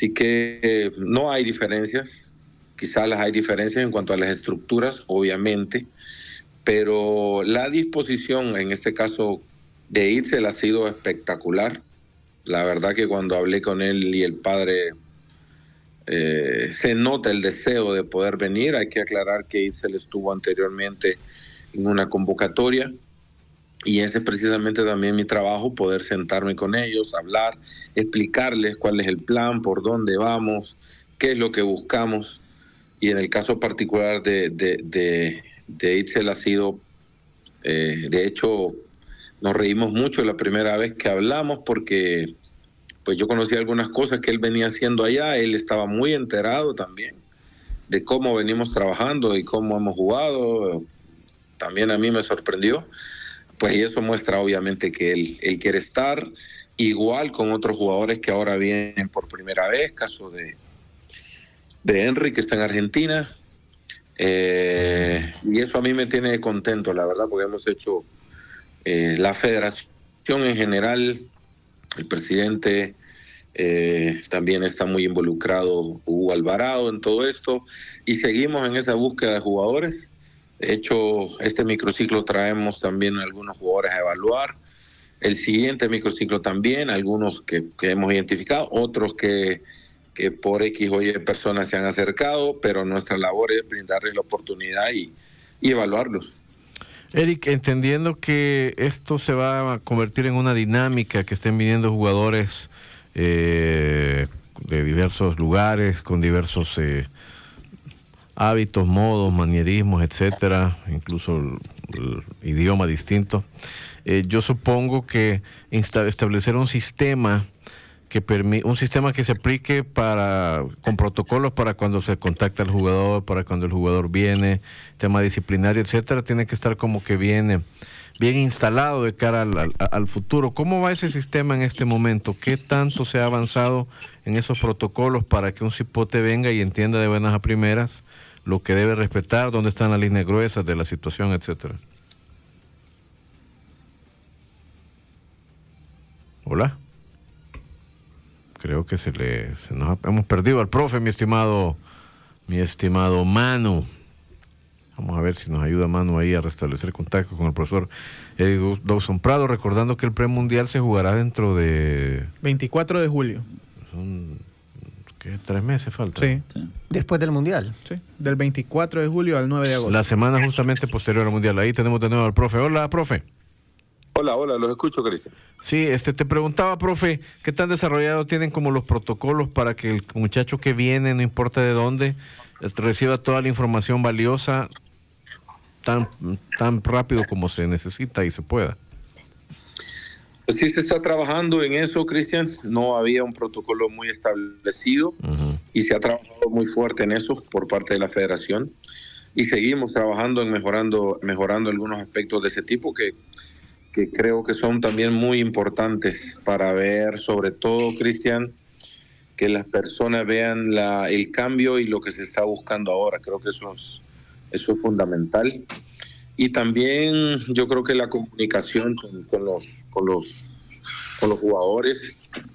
Así que no hay diferencias, quizás las hay diferencias en cuanto a las estructuras, obviamente, pero la disposición, en este caso de Itzel, ha sido espectacular. La verdad que cuando hablé con él y el padre, se nota el deseo de poder venir. Hay que aclarar que Itzel estuvo anteriormente en una convocatoria y ese es precisamente también mi trabajo, poder sentarme con ellos, hablar, explicarles cuál es el plan, por dónde vamos, qué es lo que buscamos. Y en el caso particular de Itzel ha sido, de hecho, nos reímos mucho la primera vez que hablamos porque pues yo conocí algunas cosas que él venía haciendo allá. Él estaba muy enterado también de cómo venimos trabajando y cómo hemos jugado. También a mí me sorprendió, pues, y eso muestra obviamente que él quiere estar, igual con otros jugadores que ahora vienen por primera vez, caso de Henry, que está en Argentina, y eso a mí me tiene contento, la verdad, porque hemos hecho, la federación en general, el presidente también está muy involucrado, Hugo Alvarado, en todo esto, y seguimos en esa búsqueda de jugadores. De hecho, este microciclo traemos también algunos jugadores a evaluar. El siguiente microciclo también, algunos que hemos identificado, otros que por X o Y personas se han acercado, pero nuestra labor es brindarles la oportunidad y evaluarlos. Eric, entendiendo que esto se va a convertir en una dinámica, que estén viniendo jugadores de diversos lugares, con diversos hábitos, modos, manierismos, etcétera, incluso el idioma distinto. Yo supongo que establecer un sistema que se aplique con protocolos para cuando se contacta al jugador, para cuando el jugador viene, tema disciplinario, etcétera, tiene que estar como que bien instalado de cara al futuro. ¿Cómo va ese sistema en este momento? ¿Qué tanto se ha avanzado en esos protocolos para que un cipote venga y entienda de buenas a primeras lo que debe respetar, dónde están las líneas gruesas de la situación, etcétera? Hola. Creo que hemos perdido al profe, mi estimado Manu. Vamos a ver si nos ayuda Manu ahí a restablecer contacto con el profesor Eric Dawson Prado, recordando que el premundial se jugará dentro de 24 de julio. Son, ¿qué? 3 meses faltan. Sí. Después del mundial. Sí, del 24 de julio al 9 de agosto. La semana justamente posterior al mundial. Ahí tenemos de nuevo al profe. Hola, profe. Hola, los escucho, Cristian. Sí, te preguntaba, profe, ¿qué tan desarrollado tienen como los protocolos para que el muchacho que viene, no importa de dónde, reciba toda la información valiosa tan rápido como se necesita y se pueda? Pues sí, se está trabajando en eso, Cristian. No había un protocolo muy establecido y se ha trabajado muy fuerte en eso por parte de la federación y seguimos trabajando en mejorando algunos aspectos de ese tipo que creo que son también muy importantes para ver, sobre todo, Cristian, que las personas vean el cambio y lo que se está buscando ahora. Creo que eso es fundamental. Y también yo creo que la comunicación con los jugadores,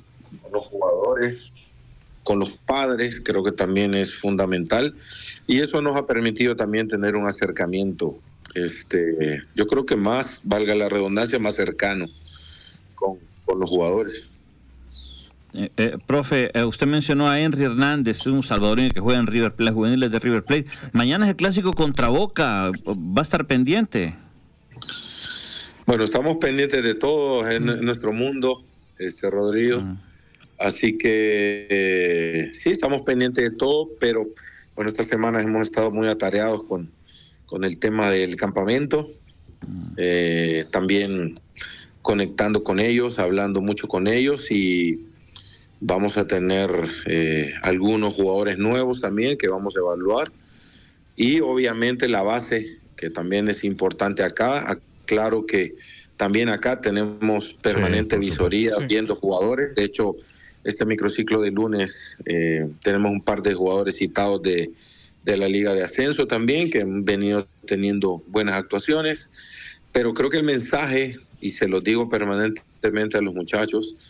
con los padres, creo que también es fundamental. Y eso nos ha permitido también tener un acercamiento, yo creo que más, valga la redundancia, más cercano con los jugadores. Profe, usted mencionó a Henry Hernández, un salvadoreño que juega en River Plate, juveniles de River Plate. Mañana es el clásico contra Boca, ¿va a estar pendiente? Bueno, estamos pendientes de todo en nuestro mundo, Rodrigo. Así que sí, estamos pendientes de todo, pero bueno, esta semana hemos estado muy atareados con el tema del campamento, también conectando con ellos, hablando mucho con ellos, y vamos a tener algunos jugadores nuevos también que vamos a evaluar, y obviamente la base, que también es importante acá. Claro que también acá tenemos permanente visoría viendo jugadores. De hecho, este microciclo de lunes tenemos un par de jugadores citados de la Liga de Ascenso también, que han venido teniendo buenas actuaciones, pero creo que el mensaje, y se lo digo permanentemente a los muchachos,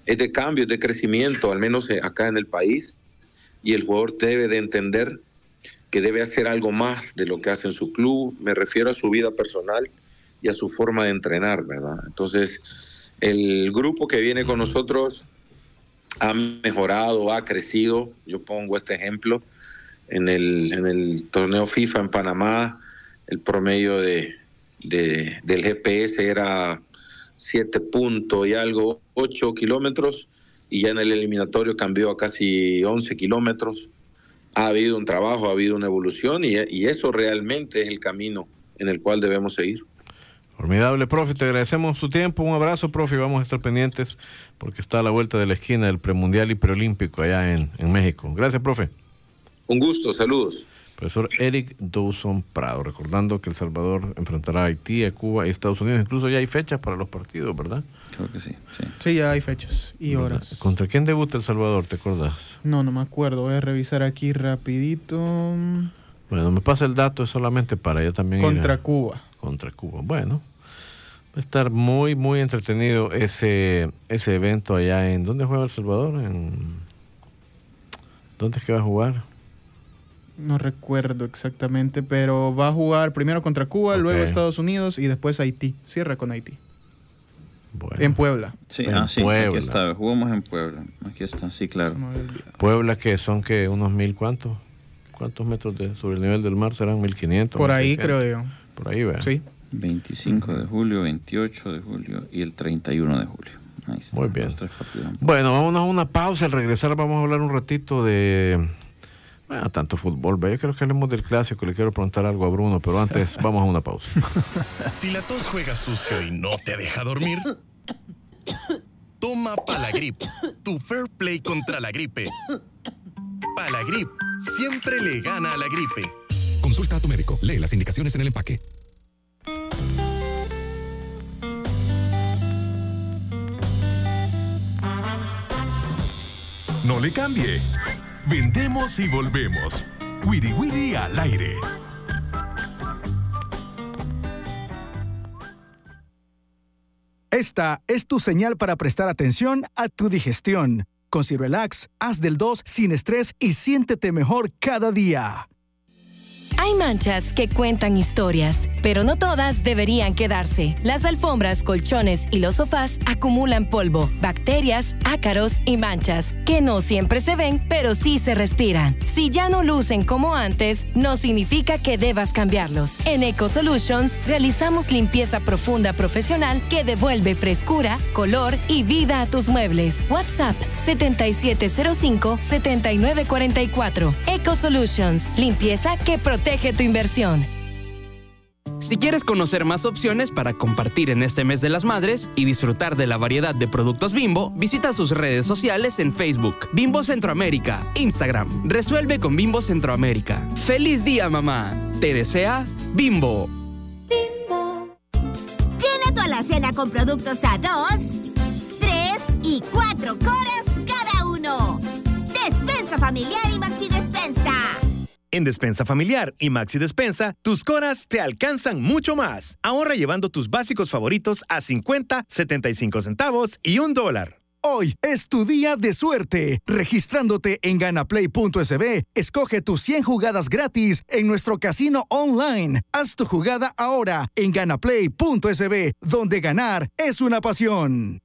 es de cambio, es de crecimiento, al menos acá en el país, y el jugador debe de entender que debe hacer algo más de lo que hace en su club. Me refiero a su vida personal y a su forma de entrenar, ¿verdad? Entonces, el grupo que viene con nosotros ha mejorado, ha crecido. Yo pongo este ejemplo. En el torneo FIFA en Panamá, el promedio del GPS era 7 puntos y algo, 8 kilómetros, y ya en el eliminatorio cambió a casi 11 kilómetros. Ha habido un trabajo, ha habido una evolución, y eso realmente es el camino en el cual debemos seguir. Formidable, profe, te agradecemos tu tiempo, un abrazo, profe, y vamos a estar pendientes porque está a la vuelta de la esquina del premundial y preolímpico allá en México. Gracias, profe. Un gusto, saludos. Profesor Eric Dawson Prado, recordando que El Salvador enfrentará a Haití, a Cuba y a Estados Unidos. Incluso ya hay fechas para los partidos, ¿verdad? Creo que sí. Sí, ya hay fechas y horas. ¿Contra quién debuta El Salvador, te acordás? No me acuerdo. Voy a revisar aquí rapidito. Bueno, me pasa el dato, es solamente para ella también. Contra Cuba. Contra Cuba. Bueno, va a estar muy, muy entretenido ese evento allá en... ¿Dónde juega El Salvador? ¿Dónde es que va a jugar? No recuerdo exactamente, pero va a jugar primero contra Cuba, Okay. luego Estados Unidos y después Haití. Cierra con Haití. Bueno. En Puebla. Sí, En Puebla. Aquí está, jugamos en Puebla. Aquí está, sí, claro. Se me había olvidado. Puebla, que son que unos 1000, ¿cuántos metros sobre el nivel del mar? ¿Serán 1500? Por ahí 1600? creo yo. Por ahí, ¿verdad? Sí. 25 de julio, 28 de julio y el 31 de julio. Ahí está. Muy bien. Los 3 partidos. Bueno, vámonos a una pausa. Al regresar vamos a hablar un ratito de... Bueno, tanto fútbol, ¿ve? Yo creo que hablemos del clásico. Le quiero preguntar algo a Bruno, pero antes vamos a una pausa. Si la tos juega sucio y no te deja dormir, toma Palagrip, tu fair play contra la gripe. Palagrip siempre le gana a la gripe. Consulta a tu médico. Lee las indicaciones en el empaque. No le cambie. Vendemos y volvemos. Wiri Wiri al aire. Esta es tu señal para prestar atención a tu digestión. Con Cirelax, haz del 2 sin estrés y siéntete mejor cada día. Hay manchas que cuentan historias, pero no todas deberían quedarse. Las alfombras, colchones y los sofás acumulan polvo, bacterias, ácaros y manchas, que no siempre se ven, pero sí se respiran. Si ya no lucen como antes, no significa que debas cambiarlos. En Eco Solutions realizamos limpieza profunda profesional que devuelve frescura, color y vida a tus muebles. WhatsApp 7705-7944. Eco Solutions, limpieza que protege tu inversión. Si quieres conocer más opciones para compartir en este mes de las madres y disfrutar de la variedad de productos Bimbo, visita sus redes sociales en Facebook, Bimbo Centroamérica, Instagram, Resuelve con Bimbo Centroamérica. ¡Feliz día, mamá! Te desea Bimbo. Bimbo. Llena tu alacena con productos a 2, 3 y 4 coras cada uno. Despensa familiar y Maxi Despensa. En Despensa Familiar y Maxi Despensa, tus coras te alcanzan mucho más. Ahorra llevando tus básicos favoritos a 50, 75 centavos y $1. Hoy es tu día de suerte. Registrándote en ganaplay.sb, escoge tus 100 jugadas gratis en nuestro casino online. Haz tu jugada ahora en ganaplay.sb, donde ganar es una pasión.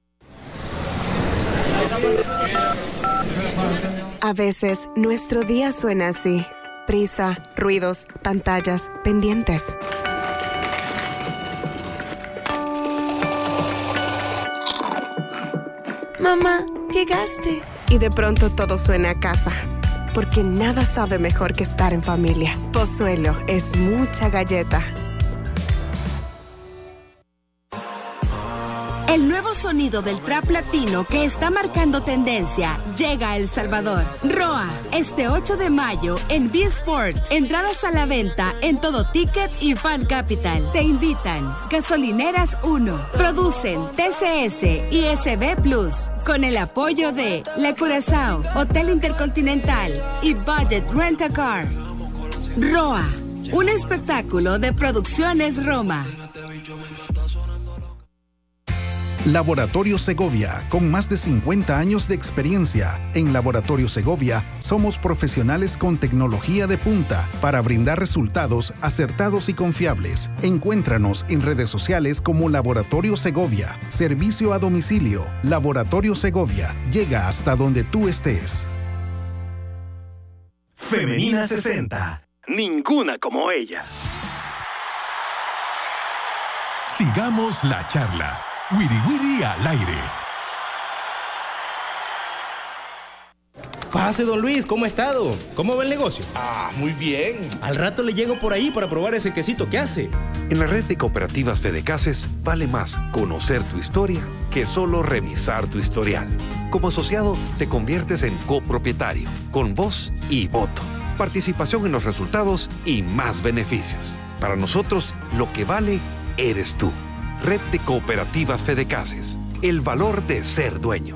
A veces, nuestro día suena así. Prisa, ruidos, pantallas, pendientes. Mamá, llegaste. Y de pronto todo suena a casa. Porque nada sabe mejor que estar en familia. Pozuelo es mucha galleta. El nuevo sonido del trap latino que está marcando tendencia llega a El Salvador. Roa, este 8 de mayo en B-Sport. Entradas a la venta en Todo Ticket y Fan Capital. Te invitan Gasolineras 1. Producen TCS y SB Plus. Con el apoyo de La Curazao, Hotel Intercontinental y Budget Rent a Car. Roa, un espectáculo de Producciones Roma. Laboratorio Segovia, con más de 50 años de experiencia. En Laboratorio Segovia somos profesionales con tecnología de punta para brindar resultados acertados y confiables. Encuéntranos en redes sociales como Laboratorio Segovia. Servicio a domicilio. Laboratorio Segovia. Llega hasta donde tú estés. Femenina 60. Ninguna como ella. Sigamos la charla. Wiri Wiri al aire. Pase, don Luis, ¿cómo ha estado? ¿Cómo va el negocio? Muy bien. Al rato le llego por ahí para probar ese quesito que hace. En la red de cooperativas Fedecases vale más conocer tu historia que solo revisar tu historial. Como asociado, te conviertes en copropietario, con voz y voto, participación en los resultados y más beneficios. Para nosotros, lo que vale eres tú. Red de Cooperativas Fedecases. El valor de ser dueño.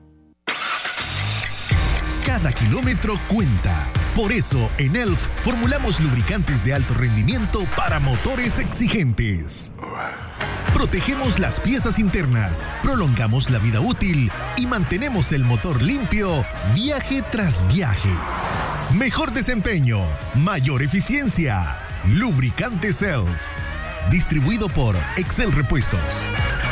Cada kilómetro cuenta. Por eso, en ELF formulamos lubricantes de alto rendimiento para motores exigentes. Protegemos las piezas internas, prolongamos la vida útil y mantenemos el motor limpio viaje tras viaje. Mejor desempeño, mayor eficiencia. Lubricantes ELF. Distribuido por Excel Repuestos.